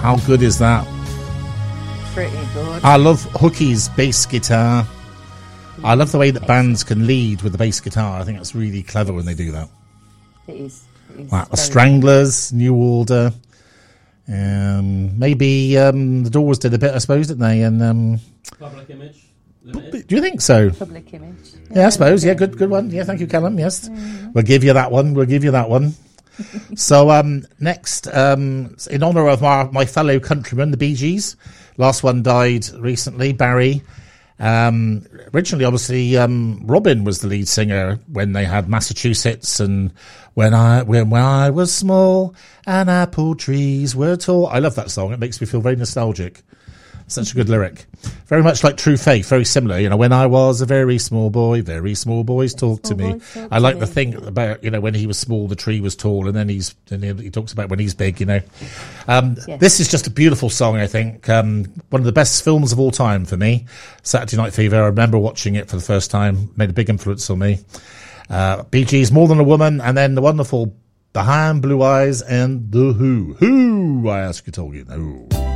How good is that? Pretty good. I love Hookie's bass guitar. I love the way that bands can lead with the bass guitar. I think that's really clever when they do that. It is. Like the Stranglers, New Order. Maybe the Doors did a bit, I suppose, didn't they? And Public Image. Limited. do you think so? Public Image. Yeah, I suppose. Yeah, good one. Yeah, thank you, Callum. Yes, we'll give you that one. So next, in honour of my fellow countrymen, the Bee Gees. Last one died recently, Barry. Originally, obviously, Robin was the lead singer when they had Massachusetts and when I was small and apple trees were tall. I love that song. It makes me feel very nostalgic. Such a good lyric. Very much like True Faith, very similar. You know, when I was a very small boys talk to me. I like the thing about, you know, when he was small, the tree was tall, and then he talks about when he's big, you know. This is just a beautiful song, I think. One of the best films of all time for me. Saturday Night Fever. I remember watching it for the first time. Made a big influence on me. Bee Gees, More Than a Woman, and then the wonderful Behind Blue Eyes and The Who. Who, I ask you, told you. Who.